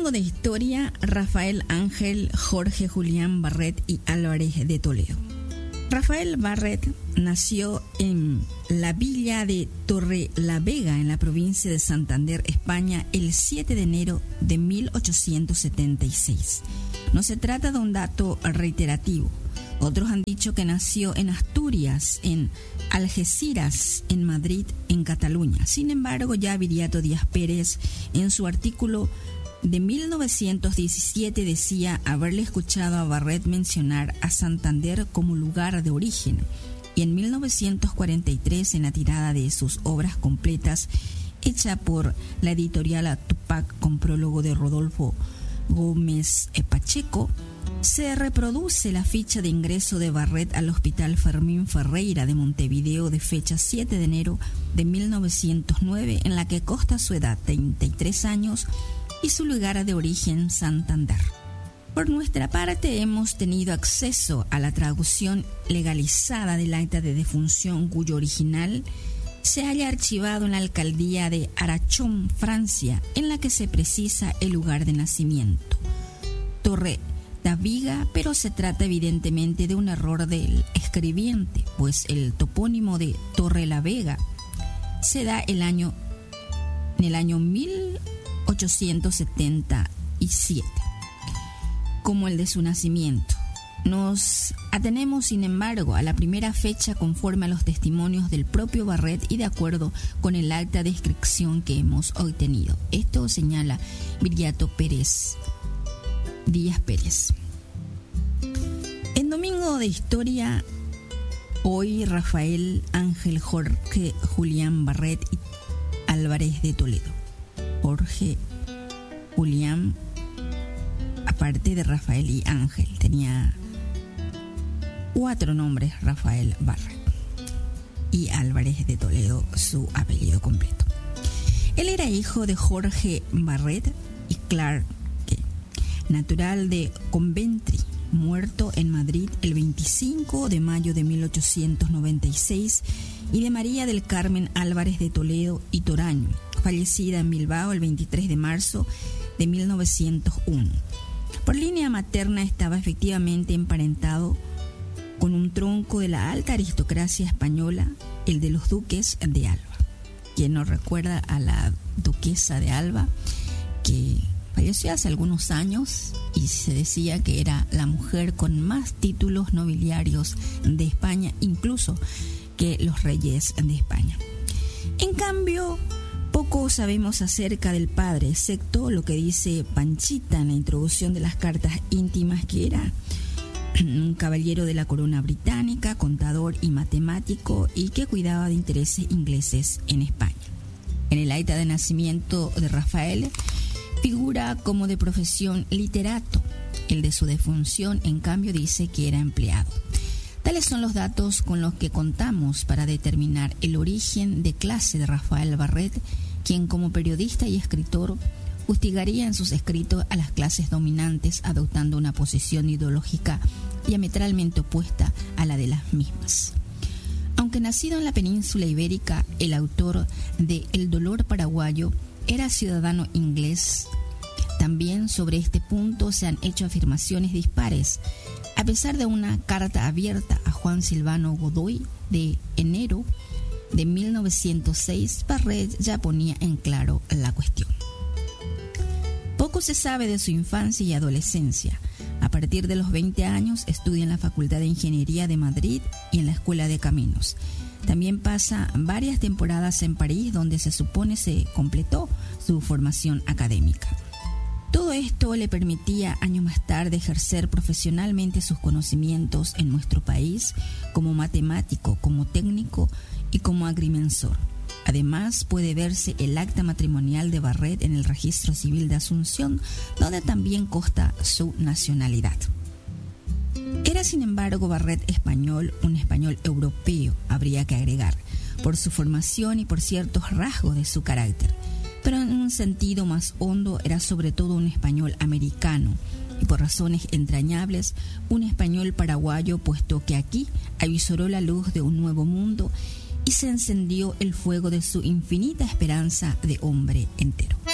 de historia, Rafael Ángel Jorge Julián Barret y Álvarez de Toledo. Rafael Barret nació en la villa de Torrelavega, en la provincia de Santander, España, el 7 de enero de 1876. No se trata de un dato reiterativo. Otros han dicho que nació en Asturias, en Algeciras, en Madrid, en Cataluña. Sin embargo, ya Viriato Díaz Pérez, en su artículo de 1917, decía haberle escuchado a Barret mencionar a Santander como lugar de origen. Y en 1943, en la tirada de sus obras completas, hecha por la editorial Tupac con prólogo de Rodolfo Gómez Pacheco, se reproduce la ficha de ingreso de Barret al Hospital Fermín Ferreira de Montevideo de fecha 7 de enero de 1909, en la que consta su edad, 33 años, y su lugar de origen, Santander. Por nuestra parte, hemos tenido acceso a la traducción legalizada del acta de defunción, cuyo original se halla archivado en la alcaldía de Arachón, Francia, en la que se precisa el lugar de nacimiento, Torrelavega, pero se trata evidentemente de un error del escribiente, pues el topónimo de Torrelavega se da en el año 1877, como el de su nacimiento. Nos atenemos, sin embargo, a la primera fecha conforme a los testimonios del propio Barret y de acuerdo con el acta de inscripción que hemos obtenido. Esto señala Viriato Díaz Pérez. En Domingo de Historia, hoy Rafael Ángel Jorge Julián Barret y Álvarez de Toledo. Jorge Julián, aparte de Rafael y Ángel, tenía 4 nombres: Rafael Barret y Álvarez de Toledo, su apellido completo. Él era hijo de Jorge Barret y Clark, natural de Coventry, muerto en Madrid el 25 de mayo de 1896, y de María del Carmen Álvarez de Toledo y Toraño, fallecida en Bilbao el 23 de marzo de 1901. Por línea materna estaba efectivamente emparentado con un tronco de la alta aristocracia española, el de los duques de Alba. Quien no recuerda a la duquesa de Alba, que falleció hace algunos años y se decía que era la mujer con más títulos nobiliarios de España, incluso que los reyes de España. En cambio, poco sabemos acerca del padre, excepto lo que dice Panchita en la introducción de las cartas íntimas, que era un caballero de la corona británica, contador y matemático, y que cuidaba de intereses ingleses en España. En el acta de nacimiento de Rafael figura como de profesión literato. El de su defunción, en cambio, dice que era empleado. Tales son los datos con los que contamos para determinar el origen de clase de Rafael Barret, quien como periodista y escritor fustigaría en sus escritos a las clases dominantes, adoptando una posición ideológica diametralmente opuesta a la de las mismas. Aunque nacido en la península ibérica, el autor de El dolor paraguayo era ciudadano inglés. También sobre este punto se han hecho afirmaciones dispares. A pesar de una carta abierta a Juan Silvano Godoy de enero de 1906, Barret ya ponía en claro la cuestión. Poco se sabe de su infancia y adolescencia. A partir de los 20 años estudia en la Facultad de Ingeniería de Madrid y en la Escuela de Caminos. También pasa varias temporadas en París, donde se supone se completó su formación académica. Todo esto le permitía años más tarde ejercer profesionalmente sus conocimientos en nuestro país como matemático, como técnico y como agrimensor. Además, puede verse el acta matrimonial de Barret en el Registro Civil de Asunción, donde también consta su nacionalidad. Era, sin embargo, Barret español, un español europeo, habría que agregar, por su formación y por ciertos rasgos de su carácter. Pero en un sentido más hondo era sobre todo un español americano, y por razones entrañables, un español paraguayo, puesto que aquí avisoró la luz de un nuevo mundo y se encendió el fuego de su infinita esperanza de hombre entero.